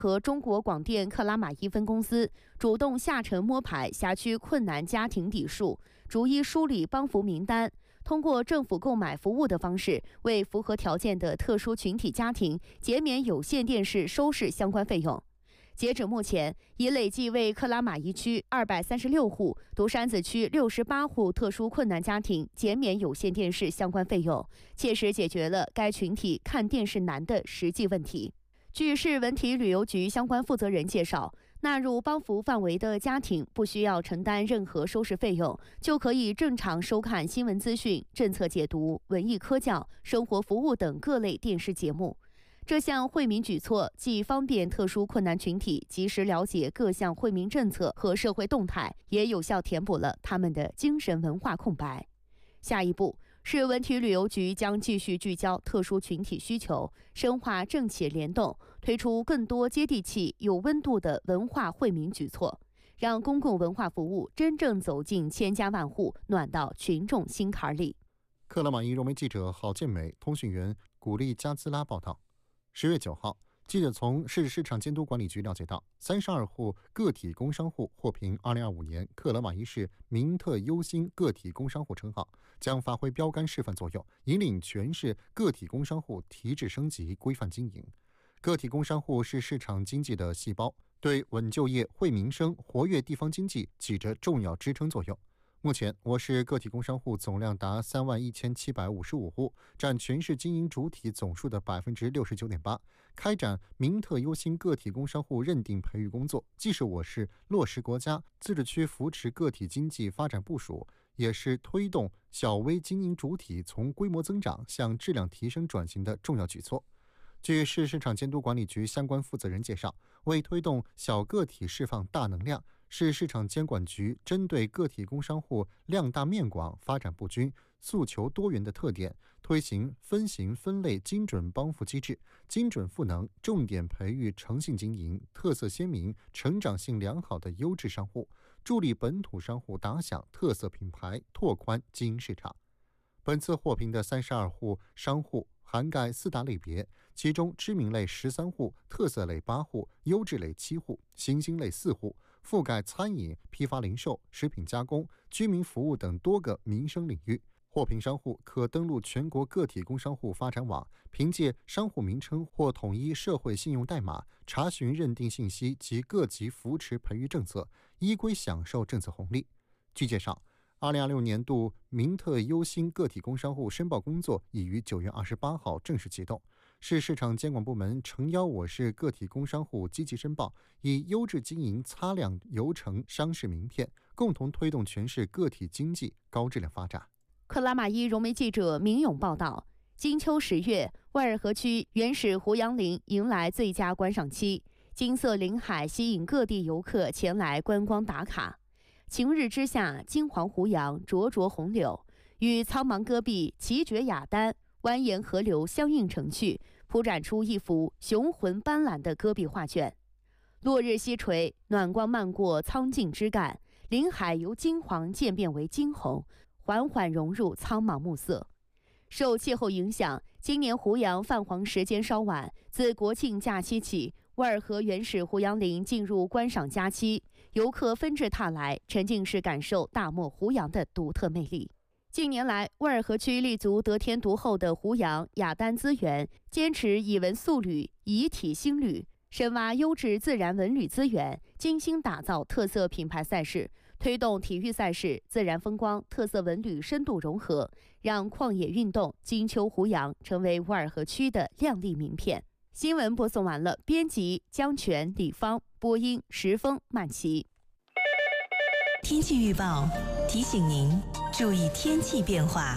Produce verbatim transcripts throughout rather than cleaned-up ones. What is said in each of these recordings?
和中国广电克拉玛依分公司主动下沉摸排辖区困难家庭底数，逐一梳理帮扶名单，通过政府购买服务的方式，为符合条件的特殊群体家庭减免有线电视收视相关费用。截止目前，已累计为克拉玛依区二百三十六户、独山子区六十八户特殊困难家庭减免有线电视相关费用，切实解决了该群体看电视难的实际问题。据市文体旅游局相关负责人介绍，纳入帮扶范围的家庭不需要承担任何收视费用，就可以正常收看新闻资讯、政策解读、文艺科教、生活服务等各类电视节目。这项惠民举措既方便特殊困难群体及时了解各项惠民政策和社会动态，也有效填补了他们的精神文化空白。下一步，市文体旅游局将继续聚焦特殊群体需求，深化政企联动，推出更多接地气、有温度的文化惠民举措，让公共文化服务真正走进千家万户，暖到群众心坎里。 克拉玛依融媒记者郝建美、通讯员古力加兹拉报道。十月九号，记者从市市场监督管理局了解到，三十二户个体工商户获评二零二五年克拉玛依市明特优新个体工商户称号，将发挥标杆示范作用，引领全市个体工商户提质升级、规范经营。个体工商户是市场经济的细胞，对稳就业、惠民生、活跃地方经济起着重要支撑作用。目前，我市个体工商户总量达三万一千七百五十五户，占全市经营主体总数的百分之六十九点八。开展明特优新个体工商户认定培育工作，既是我市落实国家自治区扶持个体经济发展部署，也是推动小微经营主体从规模增长向质量提升转型的重要举措。据市市场监督管理局相关负责人介绍，为推动小个体释放大能量，市市场监管局针对个体工商户量大面广、发展不均、诉求多元的特点，推行分型分类精准帮扶机制，精准赋能，重点培育诚信经营、特色鲜明、成长性良好的优质商户，助力本土商户打响特色品牌，拓宽经营市场。本次获评的三十二户商户涵盖四大类别，其中知名类十三户、特色类八户、优质类七户、新兴类四户，覆盖餐饮、批发零售、食品加工、居民服务等多个民生领域。获评商户可登录全国个体工商户发展网，凭借商户名称或统一社会信用代码查询认定信息及各级扶持培育政策，依规享受政策红利。据介绍，二零二六年度明特优新个体工商户申报工作已于九月二十八号正式启动。市市场监管部门诚邀我市个体工商户积极申报，以优质经营擦亮油城商事名片，共同推动全市个体经济高质量发展。 克拉玛依融媒记者明勇报道，金秋十月，万尔河区原始胡杨林迎来最佳观赏期，金色林海吸引各地游客前来观光打卡。晴日之下，金黄胡杨灼灼红柳，与苍茫戈壁、奇绝雅丹、蜿蜒河流相映成趣，铺展出一幅雄浑斑斓的戈壁画卷。落日西垂，暖光漫过苍劲枝干，林海由金黄渐变为金红，缓缓融入苍茫暮色。受气候影响，今年胡杨泛黄时间稍晚，自国庆假期起，万尔河原始胡杨林进入观赏佳期，游客纷至沓来，沉浸式感受大漠胡杨的独特魅力。近年来，万尔河区立足得天独厚的胡杨、雅丹资源，坚持以文塑旅、以体兴旅，深挖优质自然文旅资源，精心打造特色品牌赛事，推动体育赛事、自然风光、特色文旅深度融合，让旷野运动金秋胡杨成为万尔河区的亮丽名片。新闻播送完了，编辑江泉、李芳，播音石峰、曼琪。 天气预报提醒您注意天气变化。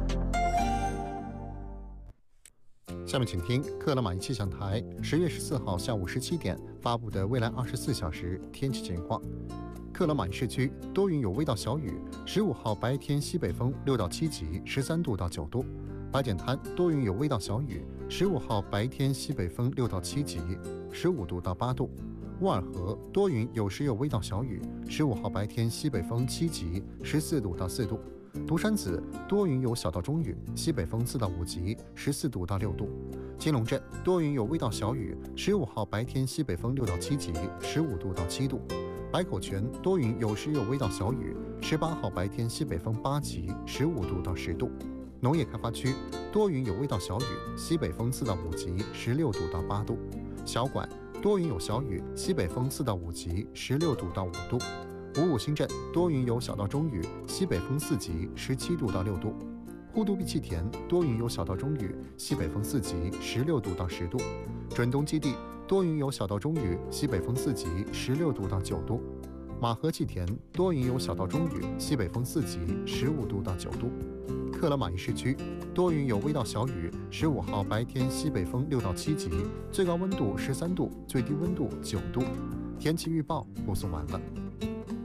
下面请听克拉玛依气象台十月十四号下午十七点发布的未来二十四小时天气情况。克拉玛依市区多云有微到小雨，十五号白天西北风六到七级，十三度到九度。白碱滩多云有微到小雨，十五号白天西北风六到七级，十五度到八度。沃尔河多云有时有微到小雨，十五号白天西北风七级，十四度到四度。 独山子多云有小到中雨，西北风四到五级，十四度到六度。金龙镇多云有微到小雨，十五号白天西北风六到七级，十五度到七度。白口泉多云有时有微到小雨，十八号白天西北风八级，十五度到十度。农业开发区多云有微到小雨，西北风四到五级，十六度到八度。小管多云有小雨，西北风四到五级，十六度到五度。五五新镇多云有小到中雨，西北风四级，十七度到六度。呼都碧气田多云有小到中雨，西北风四级，十六度到十度。准东基地多云有小到中雨，西北风四级，十六度到九度。马河气田多云有小到中雨，西北风四级，十五度到九度。克勒玛依市区多云有微到小雨，十五号白天西北风六到七级，最高温度十三度，最低温度九度。天气预报播送完了。